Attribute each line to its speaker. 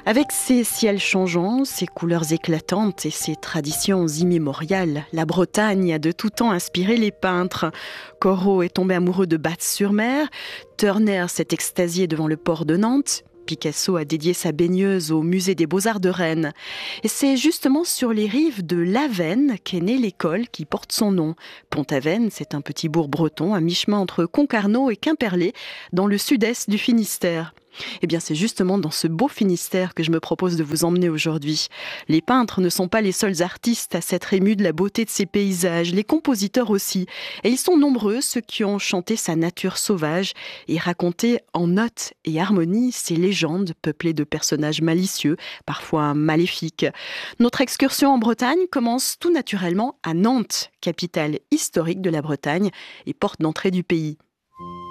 Speaker 1: Avec ses ciels changeants, ses couleurs éclatantes et ses traditions immémoriales, la Bretagne a de tout temps inspiré les peintres. Corot est tombé amoureux de Bath-sur-Mer, Turner s'est extasié devant le port de Nantes, Picasso a dédié sa baigneuse au musée des Beaux-Arts de Rennes. Et c'est justement sur les rives de l'Avenne qu'est née l'école qui porte son nom. Pont-Aven, c'est un petit bourg breton à mi-chemin entre Concarneau et Quimperlé, dans le sud-est du Finistère. Eh bien, c'est justement dans ce beau Finistère que je me propose de vous emmener aujourd'hui. Les peintres ne sont pas les seuls artistes à s'être émus de la beauté de ces paysages, les compositeurs aussi. Et ils sont nombreux ceux qui ont chanté sa nature sauvage et raconté en notes et harmonies ces légendes peuplées de personnages malicieux, parfois maléfiques. Notre excursion en Bretagne commence tout naturellement à Nantes, capitale historique de la Bretagne et porte d'entrée du pays.